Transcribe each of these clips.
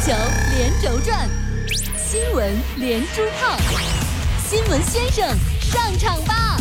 球连轴转，新闻连珠炮，新闻先生上场吧！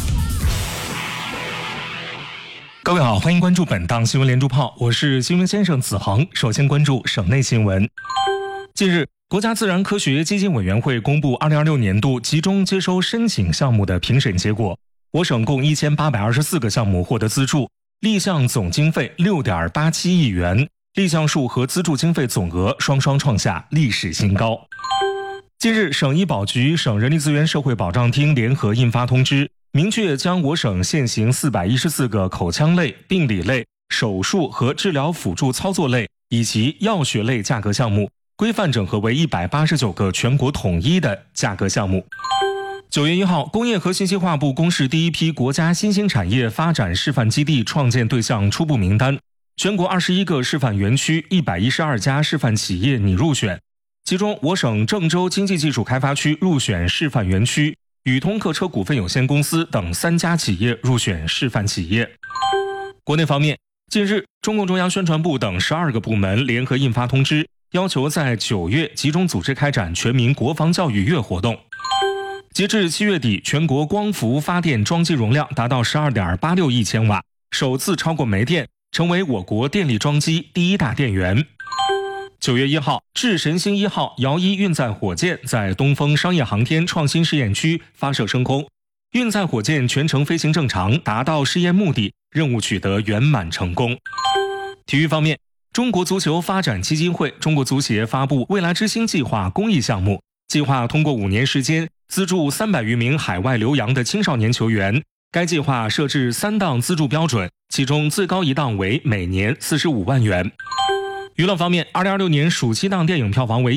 各位好，欢迎关注本档新闻连珠炮，我是新闻先生子恒。首先关注省内新闻。近日，国家自然科学基金委员会公布2026年度集中接收申请项目的评审结果，我省共1824个项目获得资助，立项总经费6.87亿元，立项数和资助经费总额双双创下历史新高。近日，省医保局、省人力资源社会保障厅联合印发通知，明确将我省现行414个口腔类、病理类、手术和治疗辅助操作类以及药学类价格项目，规范整合为189个全国统一的价格项目。9月1号，工业和信息化部公示第一批国家新兴产业发展示范基地创建对象初步名单，全国21个示范园区、112家示范企业拟入选，其中我省郑州经济技术开发区入选示范园区，宇通客车股份有限公司等3家企业入选示范企业。国内方面，近日，中共中央宣传部等12个部门联合印发通知，要求在9月集中组织开展全民国防教育月活动。截至7月底，全国光伏发电装机容量达到12.86亿千瓦，首次超过煤电，成为我国电力装机第一大电源。9月1号，智神星1号遥1运载火箭在东风商业航天创新试验区发射升空，运载火箭全程飞行正常，达到试验目的，任务取得圆满成功。体育方面，中国足球发展基金会、中国足协发布未来之星计划公益项目，计划通过5年时间资助300余名海外留洋的青少年球员。该计划设置3档资助标准，其中最高一档为每年45万元。娱乐方面，2026年暑期档电影票房为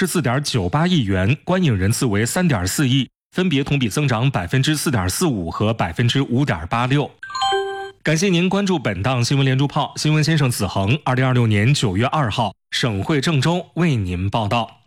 124.98亿元，观影人次为3.4亿，分别同比增长4.45%和5.86%。感谢您关注本档新闻连珠炮，新闻先生子恒，2026年9月2号，省会郑州为您报道。